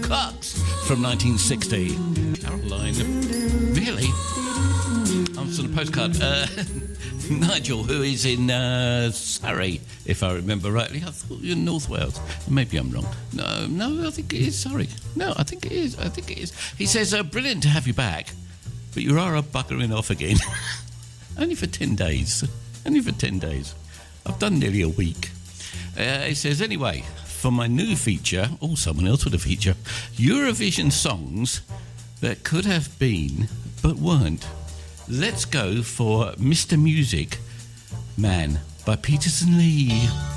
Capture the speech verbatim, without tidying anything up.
Cox from nineteen sixty. Caroline, really? Answer the postcard. Uh, Nigel, who is in uh, Surrey, if I remember rightly. I thought you were in North Wales. Maybe I'm wrong. No, no, I think it is Surrey. No, I think it is. I think it is. He says, uh, brilliant to have you back, but you are a buggering off again. Only for ten days. Only for ten days. I've done nearly a week. Uh, he says, anyway, for my new feature, or someone else with a feature, Eurovision songs that could have been but weren't. Let's go for Mister Music Man by Peterson Lee.